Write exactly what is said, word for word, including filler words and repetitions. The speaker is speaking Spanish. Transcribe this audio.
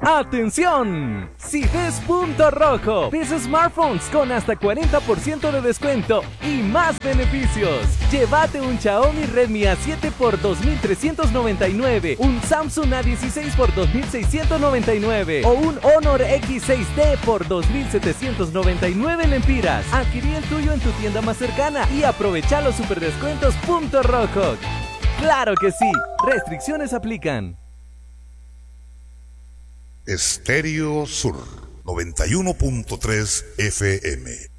¡Atención! Si ves Punto Rojo, ves smartphones con hasta cuarenta por ciento de descuento y más beneficios. Llévate un Xiaomi Redmi A siete por dos mil trescientos noventa y nueve, un Samsung A dieciséis por dos mil seiscientos noventa y nueve o un Honor X seis D por dos mil setecientos noventa y nueve lempiras. Adquirí el tuyo en tu tienda más cercana y aprovecha los super descuentos Punto Rojo. ¡Claro que sí! Restricciones aplican. Estéreo Sur noventa y uno punto tres F M.